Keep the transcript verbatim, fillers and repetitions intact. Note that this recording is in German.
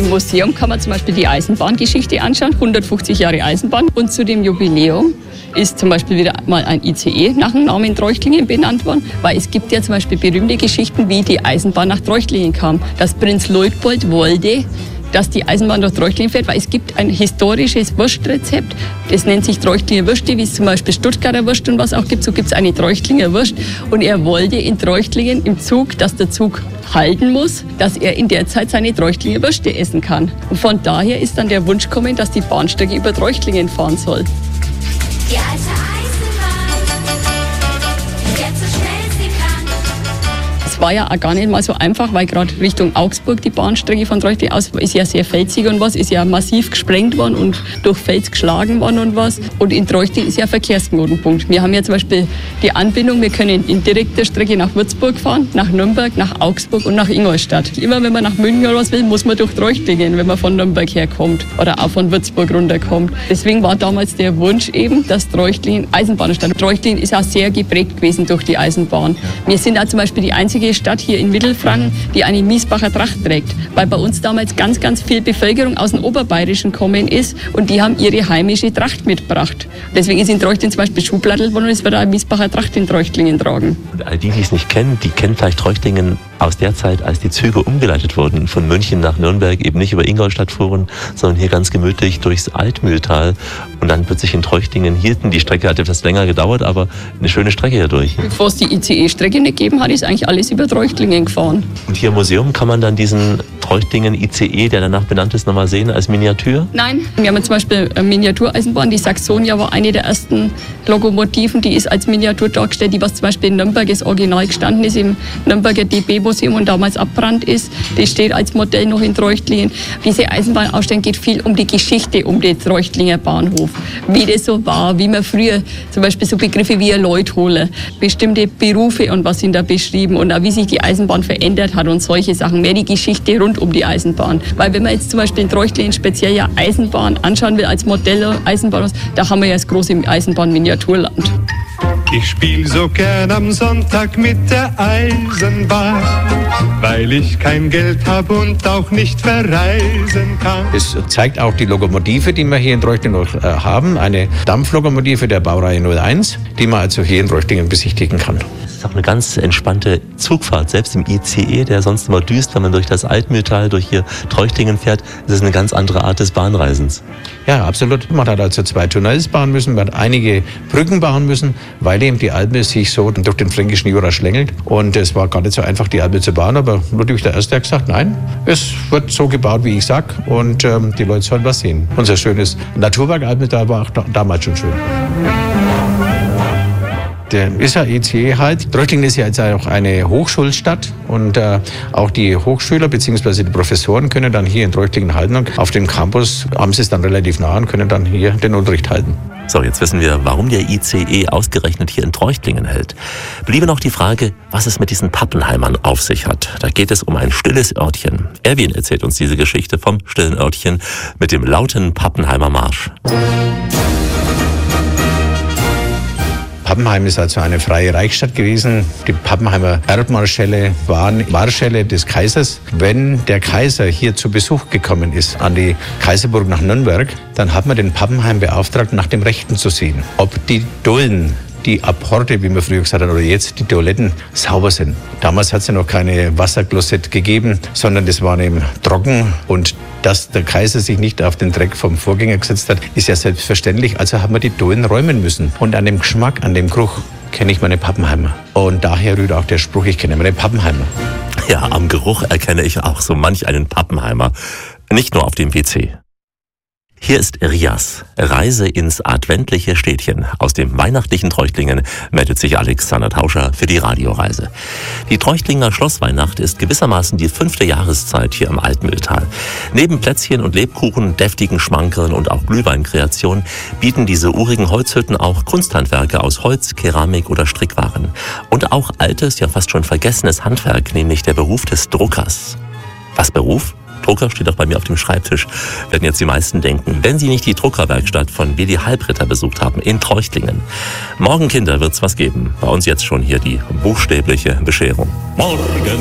Im Museum kann man zum Beispiel die Eisenbahngeschichte anschauen, hundertfünfzig Jahre Eisenbahn. Und zu dem Jubiläum ist zum Beispiel wieder mal ein I C E nach dem Namen Treuchtlingen benannt worden, weil es gibt ja zum Beispiel berühmte Geschichten, wie die Eisenbahn nach Treuchtlingen kam. Dass Prinz Luitpold wollte, dass die Eisenbahn durch Treuchtlingen fährt, weil es gibt ein historisches Wurstrezept, das nennt sich Treuchtlinger Würste, wie es zum Beispiel Stuttgarter Wurst und was auch gibt, so gibt es eine Treuchtlinger Wurst. Und er wollte in Treuchtlingen im Zug, dass der Zug halten muss, dass er in der Zeit seine Treuchtlinger Würste essen kann. Und von daher ist dann der Wunsch gekommen, dass die Bahnstrecke über Treuchtlingen fahren soll. Die alte Eisenbahn, jetzt so schnell sie kann. Es war ja auch gar nicht mal so einfach, weil gerade Richtung Augsburg die Bahnstrecke von Treuchtlingen aus ist ja sehr felsig und was, ist ja massiv gesprengt worden und durch Fels geschlagen worden und was. Und in Treuchtlingen ist ja ein Verkehrsknotenpunkt. Wir haben ja zum Beispiel die Anbindung, wir können in direkter Strecke nach Würzburg fahren, nach Nürnberg, nach Augsburg und nach Ingolstadt. Immer wenn man nach München oder was will, muss man durch Treuchtlingen, wenn man von Nürnberg herkommt oder auch von Würzburg runterkommt. Deswegen war damals der Wunsch eben, dass Treuchtlingen Eisenbahnstadt. Treuchtlingen ist auch sehr geprägt gewesen durch die Eisenbahn. Wir sind auch zum Beispiel die einzige Stadt hier in Mittelfranken, die eine Miesbacher Tracht trägt, weil bei uns damals ganz, ganz viel Bevölkerung aus dem Oberbayerischen gekommen ist und die haben ihre heimische Tracht mitgebracht. Deswegen ist in Treuchtlingen zum Beispiel Schuhplattl worden und es wird auch eine Miesbacher Tracht in Treuchtlingen tragen. Und all die, die es nicht kennen, die kennen vielleicht Treuchtlingen aus der Zeit, als die Züge umgeleitet wurden, von München nach Nürnberg, eben nicht über Ingolstadt fuhren, sondern hier ganz gemütlich durchs Altmühltal und dann plötzlich in Treuchtlingen hielten. Die Strecke hat etwas länger gedauert, aber eine schöne Strecke hier durch. Bevor es die I C E-Strecke nicht gegeben hat, ist eigentlich alles über Treuchtlingen gefahren. Und hier im Museum kann man dann diesen Treuchtlingen I C E, der danach benannt ist, nochmal sehen als Miniatur? Nein, wir haben zum Beispiel eine Miniatureisenbahn. Die Saxonia war eine der ersten Lokomotiven, die ist als Miniatur dargestellt, die was zum Beispiel in Nürnberg das Original gestanden ist, im Nürnberger D B-Museum und damals abbrannt ist. Die steht als Modell noch in Treuchtlingen. Diese Eisenbahnausstellung geht viel um die Geschichte um den Treuchtlinger Bahnhof. Wie das so war, wie man früher zum Beispiel so Begriffe wie ein Leutholer, bestimmte Berufe und was sind da beschrieben und auch wie sich die Eisenbahn verändert hat und solche Sachen. Mehr die Geschichte rund um die Eisenbahn. Weil wenn man jetzt zum Beispiel in Treuchtlingen speziell ja Eisenbahn anschauen will als Modell Eisenbahn, da haben wir ja das große Eisenbahn-Miniaturland. Ich spiel so gern am Sonntag mit der Eisenbahn, weil ich kein Geld habe und auch nicht verreisen kann. Es zeigt auch die Lokomotive, die wir hier in Treuchtlingen noch äh, haben. Eine Dampflokomotive der Baureihe null eins, die man also hier in Treuchtlingen besichtigen kann. Es ist auch eine ganz entspannte Zugfahrt, selbst im I C E, der sonst immer düst, wenn man durch das Altmühltal, durch hier Treuchtlingen fährt, ist es eine ganz andere Art des Bahnreisens. Ja, absolut. Man hat also zwei Tunnels bauen müssen, man hat einige Brücken bauen müssen, weil eben die Alpe sich so durch den fränkischen Jura schlängelt. Und es war gar nicht so einfach, die Alpe zu bauen, aber Ludwig der Erste hat gesagt, nein, es wird so gebaut, wie ich sag, und ähm, die Leute sollen was sehen. Unser schönes Naturwerk Altmühltal war auch da, damals schon schön. Der ist ja I C E halt. Treuchtlingen ist ja jetzt auch eine Hochschulstadt und äh, auch die Hochschüler bzw. die Professoren können dann hier in Treuchtlingen halten und auf dem Campus haben sie es dann relativ nah und können dann hier den Unterricht halten. So, jetzt wissen wir, warum der I C E ausgerechnet hier in Treuchtlingen hält. Bliebe noch die Frage, was es mit diesen Pappenheimern auf sich hat. Da geht es um ein stilles Örtchen. Erwin erzählt uns diese Geschichte vom stillen Örtchen mit dem lauten Pappenheimer Marsch. Pappenheim ist also eine freie Reichsstadt gewesen. Die Pappenheimer Erbmarschälle waren Marschälle des Kaisers. Wenn der Kaiser hier zu Besuch gekommen ist an die Kaiserburg nach Nürnberg, dann hat man den Pappenheim beauftragt, nach dem Rechten zu sehen. Ob die Dullen, die Apporte, wie man früher gesagt hat, oder jetzt die Toiletten sauber sind. Damals hat es ja noch keine Wasserklosett gegeben, sondern das war eben trocken. Und dass der Kaiser sich nicht auf den Dreck vom Vorgänger gesetzt hat, ist ja selbstverständlich. Also hat man die Dullen räumen müssen. Und an dem Geschmack, an dem Geruch kenne ich meine Pappenheimer. Und daher rührt auch der Spruch, ich kenne meine Pappenheimer. Ja, am Geruch erkenne ich auch so manch einen Pappenheimer. Nicht nur auf dem P C. Hier ist Rias, Reise ins adventliche Städtchen. Aus dem weihnachtlichen Treuchtlingen meldet sich Alexander Tauscher für die Radioreise. Die Treuchtlinger Schlossweihnacht ist gewissermaßen die fünfte Jahreszeit hier im Altmühltal. Neben Plätzchen und Lebkuchen, deftigen Schmankerln und auch Glühweinkreationen bieten diese urigen Holzhütten auch Kunsthandwerke aus Holz, Keramik oder Strickwaren. Und auch altes, ja fast schon vergessenes Handwerk, nämlich der Beruf des Druckers. Was Beruf? Drucker steht auch bei mir auf dem Schreibtisch, werden jetzt die meisten denken, wenn Sie nicht die Druckerwerkstatt von Willi Halbritter besucht haben in Treuchtlingen. Morgen, Kinder, wird's was geben. Bei uns jetzt schon hier die buchstäbliche Bescherung. Morgen